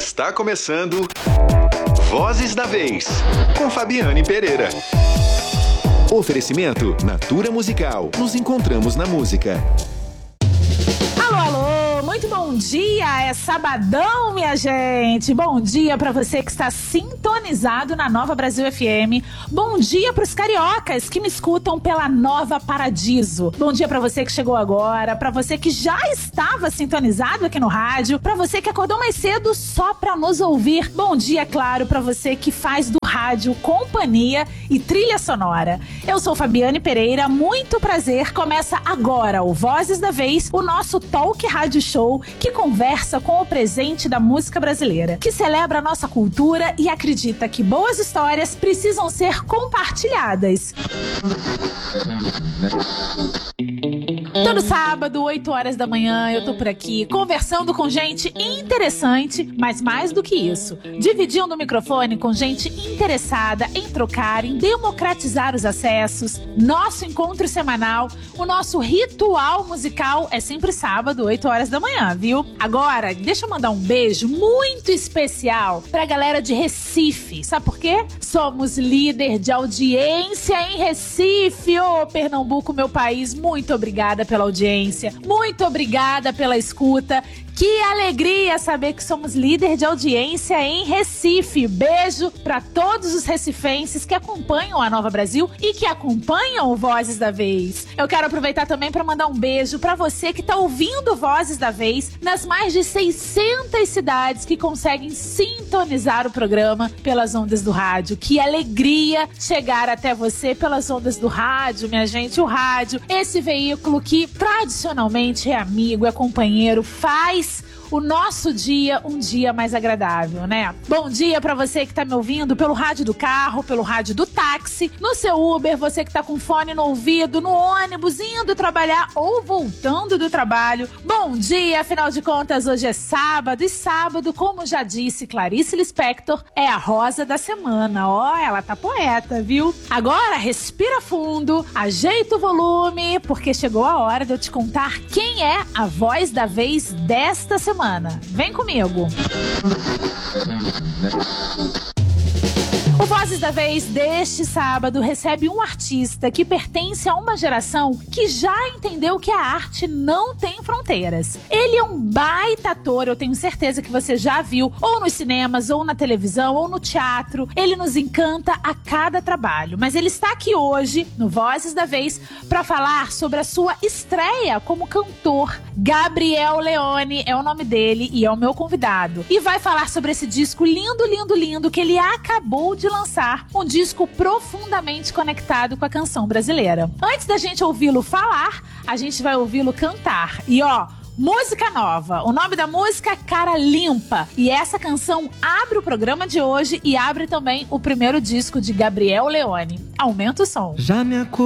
Está começando Vozes da Vez, com Fabiane Pereira. Oferecimento Natura Musical. Nos encontramos na música. Alô, alô, muito bom dia, é sabadão, minha gente. Bom dia pra você que está sintonizado na Nova Brasil FM. Bom dia pros cariocas que me escutam pela Nova Paradiso. Bom dia pra você que chegou agora, pra você que já estava sintonizado aqui no rádio, pra você que acordou mais cedo só pra nos ouvir. Bom dia, claro, pra você que faz do rádio companhia e trilha sonora. Eu sou Fabiane Pereira, muito prazer. Começa agora o Vozes da Vez, o nosso talk rádio show que conversa com o presente da música brasileira, que celebra a nossa cultura e acredita que boas histórias precisam ser compartilhadas. Todo sábado, 8 horas da manhã, eu tô por aqui conversando com gente interessante, mas mais do que isso, dividindo o microfone com gente interessada em trocar, em democratizar os acessos. Nosso encontro semanal, o nosso ritual musical é sempre sábado, 8 horas da manhã, viu? Agora, deixa eu mandar um beijo muito especial pra galera de Recife. Sabe por quê? Somos líder de audiência em Recife. Ô, Pernambuco, meu país, muito obrigada pela audiência, muito obrigada pela escuta. Que alegria saber que somos líder de audiência em Recife. Beijo para todos os recifenses que acompanham a Nova Brasil e que acompanham o Vozes da Vez. Eu quero aproveitar também para mandar um beijo para você que tá ouvindo Vozes da Vez nas mais de 600 cidades que conseguem sintonizar o programa pelas ondas do rádio. Que alegria chegar até você pelas ondas do rádio, minha gente. O rádio, esse veículo que tradicionalmente é amigo, é companheiro, faz o nosso dia um dia mais agradável, né? Bom dia pra você que tá me ouvindo pelo rádio do carro, pelo rádio do táxi, no seu Uber, você que tá com fone no ouvido, no ônibus, indo trabalhar ou voltando do trabalho. Bom dia, afinal de contas, hoje é sábado e sábado, como já disse Clarice Lispector, é a rosa da semana. Ó, ela tá poeta, viu? Agora, respira fundo, ajeita o volume, porque chegou a hora de eu te contar quem é a voz da vez desta semana. Vem comigo. O Vozes da Vez deste sábado recebe um artista que pertence a uma geração que já entendeu que a arte não tem fronteiras. Ele é um baita ator, eu tenho certeza que você já viu, ou nos cinemas, ou na televisão, ou no teatro. Ele nos encanta a cada trabalho, mas ele está aqui hoje, no Vozes da Vez, para falar sobre a sua estreia como cantor. Gabriel Leone é o nome dele e é o meu convidado. E vai falar sobre esse disco lindo, lindo, lindo que ele acabou de lançar, um disco profundamente conectado com a canção brasileira. Antes da gente ouvi-lo falar, a gente vai ouvi-lo cantar. E ó, música nova. O nome da música é Cara Limpa. E essa canção abre o programa de hoje e abre também o primeiro disco de Gabriel Leone. Aumenta o som. Já me